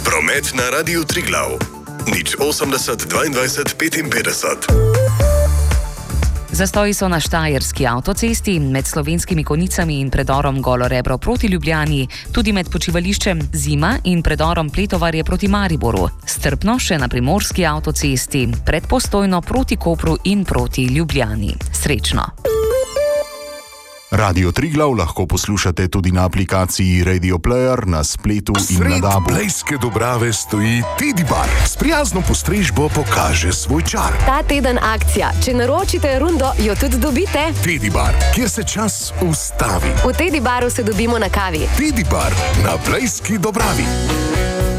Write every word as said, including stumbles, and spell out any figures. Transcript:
Promet na Radiu Triglav. nič osemdeset dvaindvajset petinpetdeset. Zastoji so na štajerski avtocesti, med Slovenskimi Konjicami in predorom Golo Rebro proti Ljubljani, tudi med počivališčem Zima in predorom Pletovarje proti Mariboru. Strpno še na primorski avtocesti, pred Postojno proti Kopru in proti Ljubljani. Srečno! Radio Triglav lahko poslušate tudi na aplikaciji Radio Player, na spletu in na dabu. Sred Blejske Dobrave stoji Teddy Bar. S prijazno postrežbo pokaže svoj čar. Ta teden akcija. Če naročite rundo, jo tudi dobite. Teddy Bar, kjer se čas ustavi. V Teddy Baru se dobimo na kavi. Teddy Bar na Blejski Dobravi.